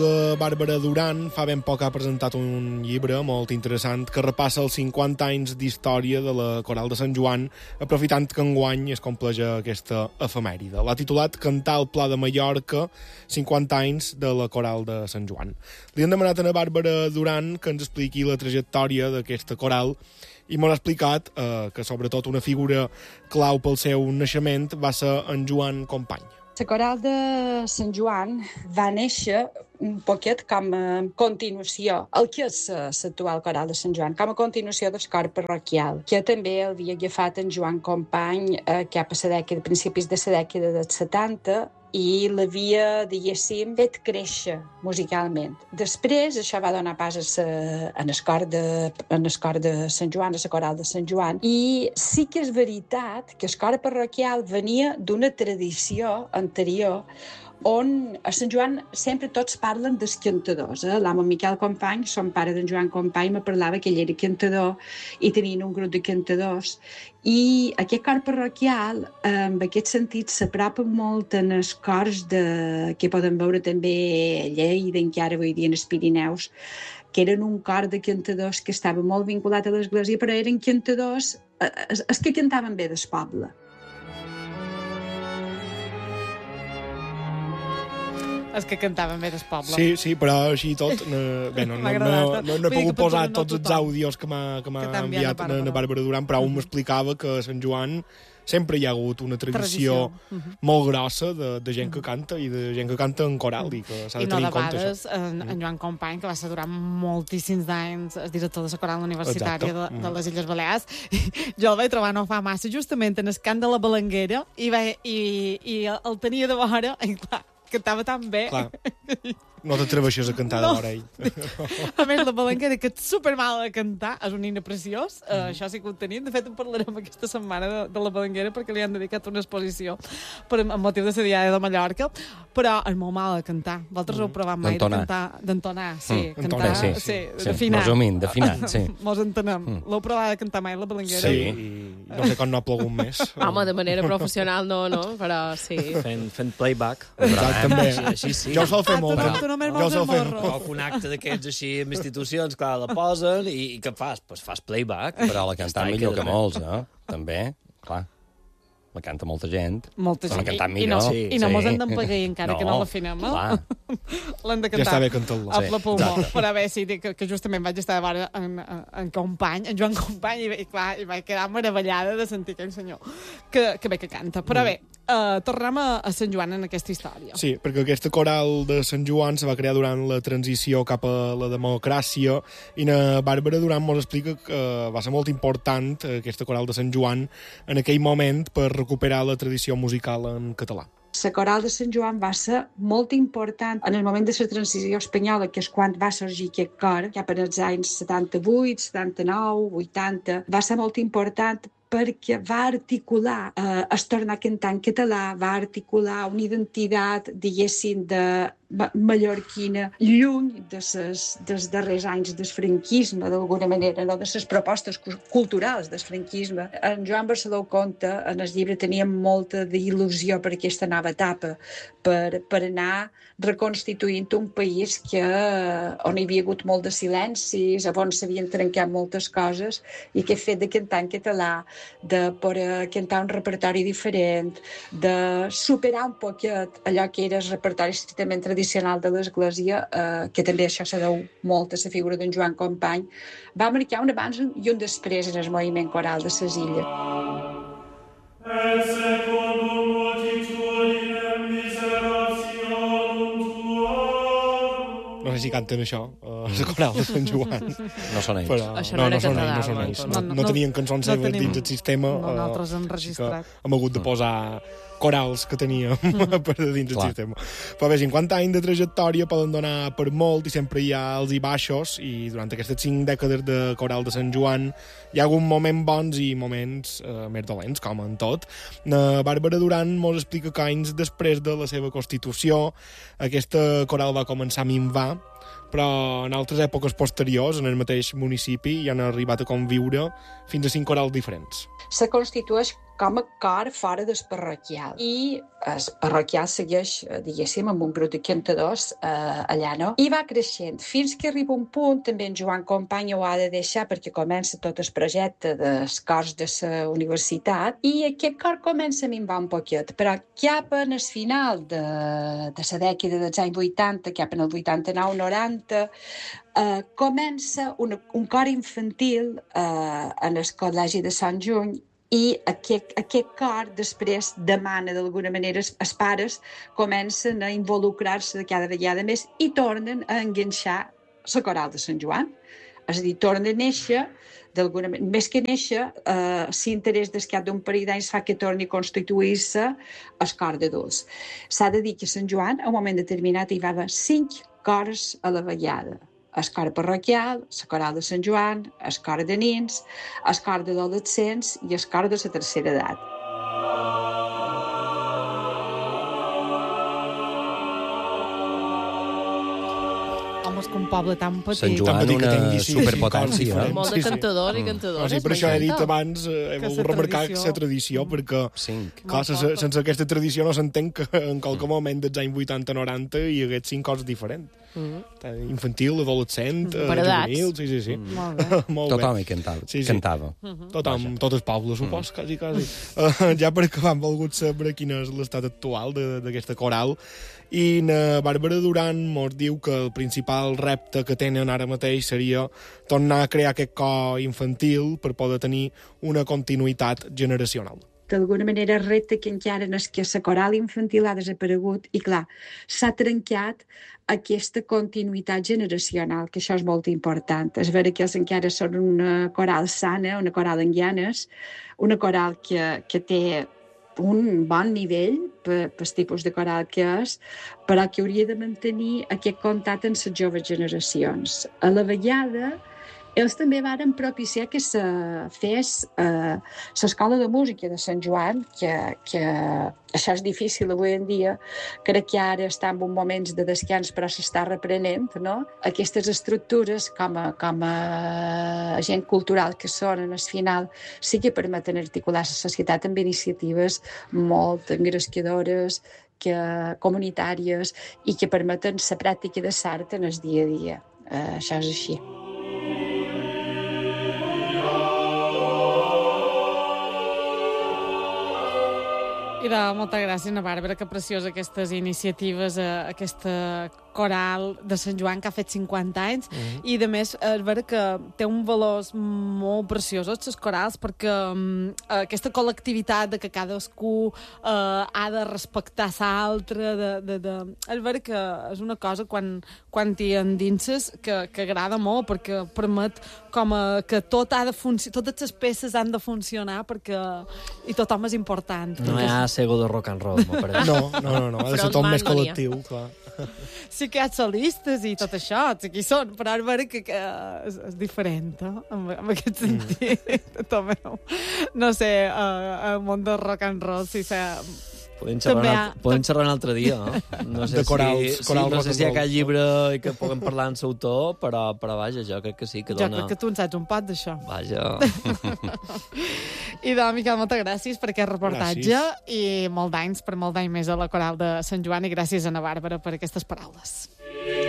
La Bàrbara Duran fa ben poc ha presentat un llibre molt interessant que repassa els 50 anys d'història de la Coral de Sant Joan, aprofitant que enguany es compleix aquesta efemèride. L'ha titulat Cantar al Pla de Mallorca, 50 anys de la Coral de Sant Joan. Li han demanat a la Bàrbara Duran que ens expliqui la trajectòria d'aquesta coral i m'ha explicat que sobretot una figura clau pel seu naixement va ser en Joan Company. La Coral de Sant Joan va néixer un poquet com a continuació, el que és l'actual Coral de Sant Joan, com a continuació del cor parroquial, que també havia agafat en Joan Company cap a la dècada, principis de la dècada dels 70, i l'havia, diguéssim, fet créixer musicalment. Després, això va donar pas en el cor de Sant Joan, a la Coral de Sant Joan, i sí que és veritat que el cor parroquial venia d'una tradició anterior on a Sant Joan sempre tots parlen dels cantadors. L'home Miquel Company, son pare d'en Joan Company, me parlava que ell era cantador i tenien un grup de cantadors. I aquest cor parroquial, en aquest sentit, s'apropa molt en els cors que poden veure també a Lleida, encara avui dia en els Pirineus, que eren un cor de cantadors que estava molt vinculat a l'església, però eren cantadors els que cantaven bé del poble. Els que cantaven bé del poble. Sí, però així tot... Bé, no he pogut posar tots els àudios que m'ha enviat la Bàrbara Duran, però m'ho explicava que a Sant Joan sempre hi ha hagut una tradició molt grossa de gent que canta i de gent que canta en coral i que s'ha de tenir en compte. I no de vegades en Joan Company, que va ser durant moltíssims anys el director de la coral universitària de les Illes Balears, jo el vaig trobar no fa massa, justament en el cant de la Balanguera, i el tenia de vora, i clar, cantava tan bé. Clar. No t'atreveixes a cantar d'hora, ell. A més, la Balanguera, que és supermal a cantar, és un himne preciós, això sí que ho tenim. De fet, en parlarem aquesta setmana de la Balanguera perquè li han dedicat una exposició amb motiu de la Diada de Mallorca, però és molt mal a cantar. Vosaltres heu provat mai d'entonar, cantar, d'afinar. D'afinar, sí. Mos entenem. L'heu provat de cantar mai, la Balanguera? Sí, i no sé com no ha plogut més. Home, de manera professional no, però sí. Fent playback. Exacte, també. Així sí. Jo sol fer molt, un acte d'aquests així en institucions, clar, la posen i què fas? Doncs fas playback. Però la cantar millor que molts, també, clar. La canta molta gent. Molta gent. La cantant millor. I no mos hem d'emplegar encara que no l'afinem, l'hem de cantar. Ja està bé cantar-lo. A ple pulmó. Però bé, sí, que justament vaig estar de vora en Company, en Joan Company, i clar, i vaig quedar meravellada de sentir aquell senyor que bé que canta. Però bé, tornem a Sant Joan en aquesta història. Sí, perquè aquesta coral de Sant Joan se va crear durant la transició cap a la democràcia i la Bàrbara Duran mos explica que va ser molt important aquesta coral de Sant Joan en aquell moment per recuperar la tradició musical en català. La Coral de Sant Joan va ser molt important en el moment de la transició espanyola, que és quan va sorgir aquest cor, cap als anys 78, 79, 80. Va ser molt important perquè va articular, es torna a cantar en català, va articular una identitat, diguéssim, de mallorquina, lluny dels darrers anys del franquisme, d'alguna manera, no? De les propostes culturals del franquisme. En Joan Barceló conta, en el llibre teníem molta d'il·lusió per aquesta nova etapa, per anar reconstituint un país on hi havia hagut molt de silencis, on s'havien trencat moltes coses, i que el fet de cantar en català, de poder cantar un repertori diferent, de superar un poquet allò que era el repertori estrictament tradicional de l'Església, que també això se deu molt a la figura d'en Joan Company, va marcar un abans i un després en el moviment coral de les Illes. No sé si canten això, la coral de Sant Joan. No són ells. Però, això no era català. No són ells. No tenien cançons seves dins el sistema. Nosaltres hem registrat. Hem hagut de posar corals que teníem per dins el sistema. Però bé, 50 anys de trajectòria poden donar per molt i sempre hi ha alts i baixos, i durant aquestes 5 dècades de coral de Sant Joan hi ha hagut moments bons i moments més dolents, com en tot. Bàrbara Duran mos explica que anys després de la seva constitució aquesta coral va començar a minvar, però en altres èpoques posteriors, en el mateix municipi, hi han arribat a conviure fins a 5 corals diferents. Se constitueix com a cor fora del parroquial. I el parroquial segueix, diguéssim, amb un grup de cantadors allà, no? I va creixent, fins que arriba un punt, també en Joan Company ho ha de deixar perquè comença tot el projecte dels cors de la universitat, i aquest cor comença a minvar un poquet, però cap en el final de la dècada dels anys 80, cap en el 89-90, comença un cor infantil en el Col·legi de Sant Juny, i aquest cor després demana d'alguna manera, els pares comencen a involucrar-se de cada vegada més i tornen a enganxar la coral de Sant Joan. És a dir, torna a néixer, més que néixer, l'interès del cap d'un parell d'anys fa que torni a constituir-se el cor d'adults. S'ha de dir que a Sant Joan, a un moment determinat, hi va haver 5 cors a la vegada. El cor parroquial, la coral de Sant Joan, el cor de nins, el cor d'adolescents i el cor de la tercera edat. Home, és que un poble tan petit. Sant Joan, Tan petit que una tingui cinc superpotència. diferents. Molt de cantadors i cantadores. Sí, per això he dit m'encanta. abans, he Que volgut la remarcar tradició. la tradició, perquè, Cinc. clar, sense aquesta tradició no s'entén que en qualque moment dels anys 80-90 hi hagués 5 coses diferents. Infantil, adolescent, Per edats. juvenil, sí. Molt bé. Molt bé. Tothom hi cantava. Sí, sí. Cantava. Tothom, tot el poble, supos, quasi. Ja per acabar, hem volgut saber quin és l'estat actual d'aquesta coral. I na Bàrbara Duran mos diu que el principal repte que tenen ara mateix seria tornar a crear aquest cor infantil per poder tenir una continuïtat generacional. D'alguna manera el repte que encara és que la coral infantil ha desaparegut i, clar, s'ha trencat aquesta continuïtat generacional, que això és molt important. És vera que ells encara són una coral sana, una coral en llanes, una coral que té un bon nivell pel tipus de coral que és, però que hauria de mantenir aquest contacte amb les joves generacions. A la vegada, ells també varen propiciar que se fes l'escola de música de Sant Joan, que això és difícil avui en dia, crec que ara està en uns moments de descans però s'està reprenent, no? Aquestes estructures com a agent cultural que són en el final sí que permeten articular la societat amb iniciatives molt engrescadores, comunitàries i que permeten la pràctica de l'art en el dia a dia. Això és així. I moltes gràcies, Ana Bàrbara, que preciós aquestes iniciatives, aquesta coral de Sant Joan que ha fet 50 anys, i de més és vera que té un valors molt preciosos les corals, perquè aquesta col·lectivitat de que cadascú ha de respectar l'altre, és vera que és una cosa quan t'hi endinses que agrada molt, perquè permet com que tot ha de totes les peces han de funcionar i tothom és important. No hi ha cego de rock and roll, m'ho pareix. No, ha de ser tot més col·lectiu, clar. Sí que hi ha solistes i tot això, sí que hi són, però és vera que és diferent, en aquest sentit. També, no sé, el món del rock and roll, si Podem xerrar un altre dia, no sé De corals, no sé si hi ha cap llibre i que puguem parlar amb l'autor, però vaja, jo crec que sí que Jo dona... crec que tu en saps un pot d'això. Vaja. I Miquel, moltes gràcies per aquest reportatge i molt d'anys més a la Coral de Sant Joan, i gràcies a Ana Bàrbara per aquestes paraules.